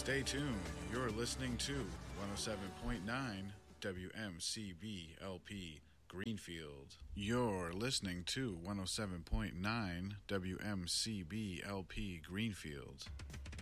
Stay tuned. You're listening to 107.9 WMCBLP Greenfield. You're listening to 107.9 WMCBLP Greenfield.